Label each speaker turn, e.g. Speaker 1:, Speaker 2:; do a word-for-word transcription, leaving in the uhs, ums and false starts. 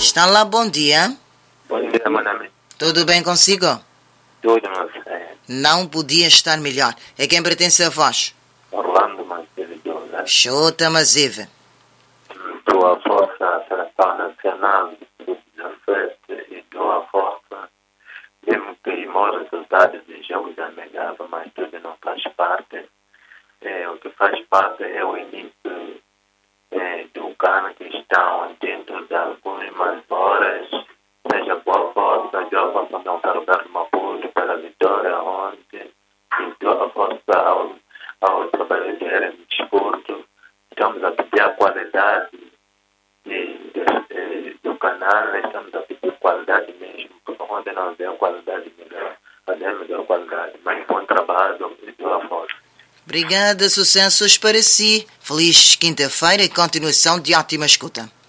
Speaker 1: Estão lá, bom dia.
Speaker 2: Bom dia, meu nome.
Speaker 1: Tudo bem consigo?
Speaker 2: Tudo, não sei.
Speaker 1: Não podia estar melhor. É quem pertence a voz?
Speaker 2: Orlando Macedo de José.
Speaker 1: Chuta, Mazive.
Speaker 2: Tua força à seleção nacional de dezassete e tua força, mesmo que os maus resultados dos jogos da Megava, mas tudo não faz parte. É, o que faz parte é o início é, do cano que estão dentro de algumas horas, seja boa força, de uma força não carregar de Maputo pela vitória ontem, e de uma força ao, ao trabalho de área de desporto. Estamos a pedir a qualidade de, de, de, do canal, estamos a pedir qualidade mesmo, porque ontem não deu qualidade melhor, fazer melhor qualidade, mas bom trabalho e tua força.
Speaker 1: Obrigada, sucessos para si. Feliz quinta-feira e continuação de ótima escuta.